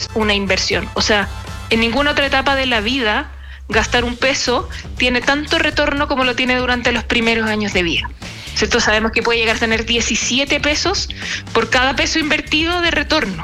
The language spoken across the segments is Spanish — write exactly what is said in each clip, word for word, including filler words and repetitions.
una inversión. O sea, en ninguna otra etapa de la vida gastar un peso tiene tanto retorno como lo tiene durante los primeros años de vida. ¿Cierto? Sabemos que puede llegar a tener diecisiete pesos por cada peso invertido de retorno.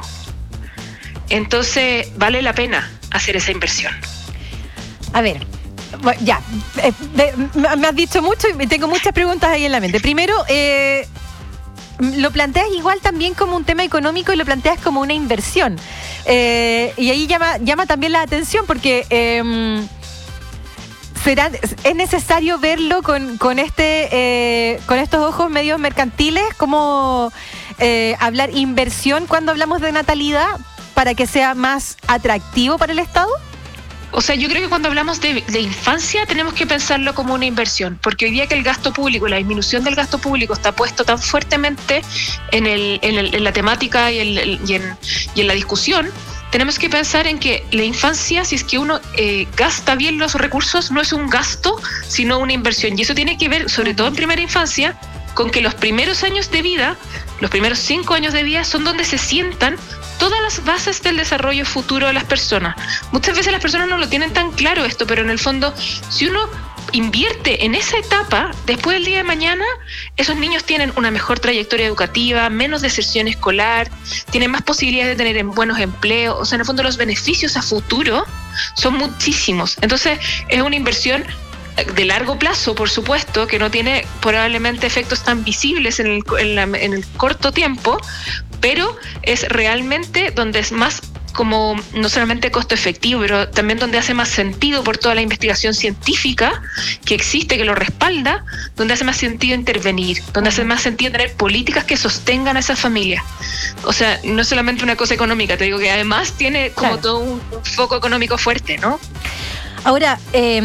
Entonces, vale la pena hacer esa inversión. A ver, ya, eh, me has dicho mucho y tengo muchas preguntas ahí en la mente. Primero, eh, lo planteas igual también como un tema económico y lo planteas como una inversión. Eh, y ahí llama, llama también la atención porque eh, será, es necesario verlo con, con, este, eh, con estos ojos medios mercantiles, como eh, hablar inversión cuando hablamos de natalidad para que sea más atractivo para el Estado. O sea, yo creo que cuando hablamos de, de infancia tenemos que pensarlo como una inversión, porque hoy día que el gasto público, la disminución del gasto público está puesto tan fuertemente en, el, en, el, en la temática y, el, y, en, y en la discusión, tenemos que pensar en que la infancia, si es que uno eh, gasta bien los recursos, no es un gasto, sino una inversión. Y eso tiene que ver, sobre todo en primera infancia, con que los primeros años de vida, los primeros cinco años de vida, son donde se sientan todas las bases del desarrollo futuro de las personas. Muchas veces las personas no lo tienen tan claro esto, pero en el fondo, si uno invierte en esa etapa, después del día de mañana, esos niños tienen una mejor trayectoria educativa, menos deserción escolar, tienen más posibilidades de tener buenos empleos. O sea, en el fondo los beneficios a futuro son muchísimos. Entonces, es una inversión de largo plazo, por supuesto, que no tiene probablemente efectos tan visibles en el, en la, en el corto tiempo, pero es realmente donde es más como no solamente costo efectivo, pero también donde hace más sentido por toda la investigación científica que existe, que lo respalda, donde hace más sentido intervenir, donde hace más sentido tener políticas que sostengan a esa familia. O sea, no es solamente una cosa económica, te digo que además tiene como claro, todo un foco económico fuerte, ¿no? Ahora, eh,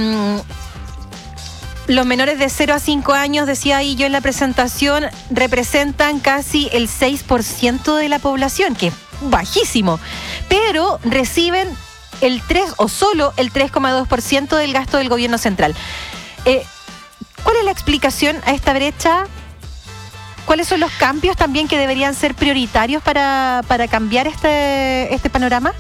los menores de cero a cinco años, decía ahí yo en la presentación, representan casi el seis por ciento de la población, que es bajísimo, pero reciben el tres o solo el tres coma dos por ciento del gasto del gobierno central. Eh, ¿Cuál es la explicación a esta brecha? ¿Cuáles son los cambios también que deberían ser prioritarios para, para cambiar este, este panorama?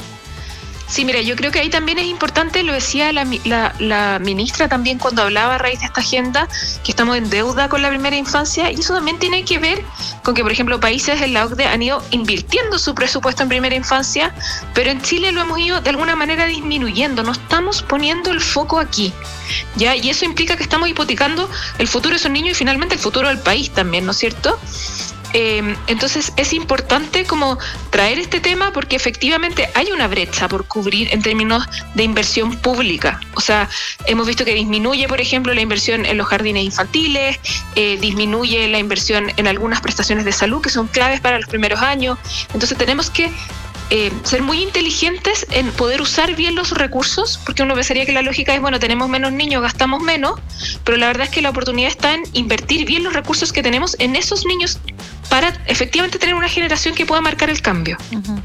Sí, mira, yo creo que ahí también es importante, lo decía la, la, la ministra también cuando hablaba a raíz de esta agenda, que estamos en deuda con la primera infancia, y eso también tiene que ver con que, por ejemplo, países en la O C D E han ido invirtiendo su presupuesto en primera infancia, pero en Chile lo hemos ido de alguna manera disminuyendo, no estamos poniendo el foco aquí, ¿ya? Y eso implica que estamos hipotecando el futuro de esos niños y finalmente el futuro del país también, ¿no es cierto? Eh, entonces es importante como traer este tema porque efectivamente hay una brecha por cubrir en términos de inversión pública. O sea, hemos visto que disminuye, por ejemplo, la inversión en los jardines infantiles, eh, disminuye la inversión en algunas prestaciones de salud que son claves para los primeros años. Entonces tenemos que Eh, ser muy inteligentes en poder usar bien los recursos, porque uno pensaría que la lógica es, bueno, tenemos menos niños, gastamos menos, pero la verdad es que la oportunidad está en invertir bien los recursos que tenemos en esos niños para efectivamente tener una generación que pueda marcar el cambio. Uh-huh.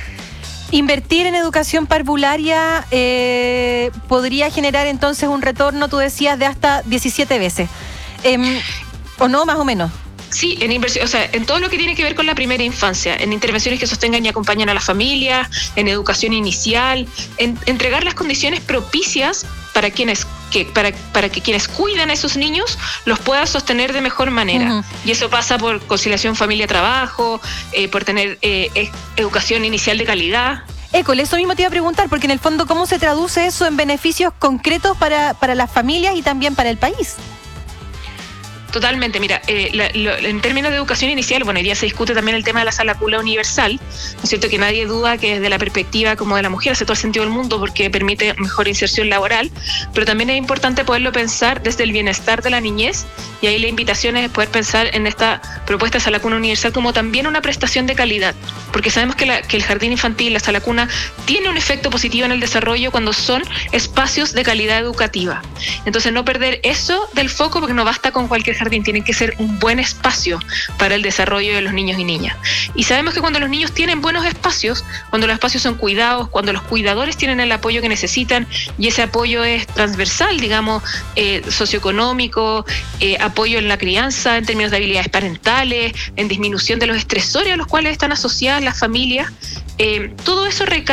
Invertir en educación parvularia eh, podría generar entonces un retorno, tú decías, de hasta diecisiete veces. Eh, ¿O no, más o menos? Sí, en inversión, o sea, en todo lo que tiene que ver con la primera infancia, en intervenciones que sostengan y acompañan a la familia, en educación inicial, en entregar las condiciones propicias para quienes que para para que quienes cuidan a esos niños los puedan sostener de mejor manera. Uh-huh. Y eso pasa por conciliación familia-trabajo, eh, por tener eh, educación inicial de calidad. École, eso mismo te iba a preguntar, porque en el fondo, ¿cómo se traduce eso en beneficios concretos para, para las familias y también para el país? Totalmente, mira, eh, la, lo, en términos de educación inicial, bueno, hoy día se discute también el tema de la sala cula universal, ¿no es cierto? Que nadie duda que desde la perspectiva como de la mujer hace todo el sentido del mundo porque permite mejor inserción laboral, pero también es importante poderlo pensar desde el bienestar de la niñez, y ahí la invitación es poder pensar en esta propuesta de sala cuna universal como también una prestación de calidad, porque sabemos que, la, que el jardín infantil, la sala cuna, tiene un efecto positivo en el desarrollo cuando son espacios de calidad educativa. Entonces no perder eso del foco, porque no basta con cualquier jardín, tiene que ser un buen espacio para el desarrollo de los niños y niñas. Y sabemos que cuando los niños tienen buenos espacios, cuando los espacios son cuidados, cuando los cuidadores tienen el apoyo que necesitan, y ese apoyo es transversal, digamos, eh, socioeconómico, eh, apoyo en la crianza, en términos de habilidades parentales, en disminución de los estresores a los cuales están asociadas las familias, eh, todo eso recae